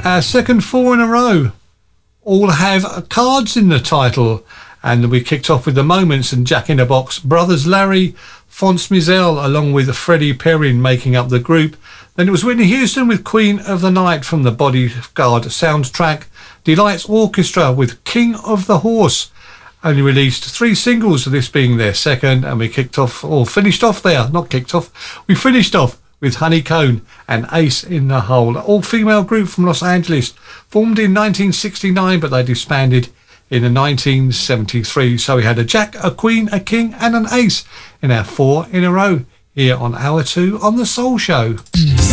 Our second four in a row all have cards in the title. And we kicked off with The Moments and Jack in the Box. Brothers Larry, Fonz Mizell, along with Freddie Perrin making up the group. Then it was Whitney Houston with Queen of the Night from the Bodyguard soundtrack. Delights Orchestra with King of the Horse. Only released 3 singles, this being their second. And we finished off with Honey Cone and Ace in the Hole. All-female group from Los Angeles. Formed in 1969, but they disbanded in 1973. So we had a Jack, a Queen, a King and an Ace in our 4 in a row here on Hour 2 on The Soul Show.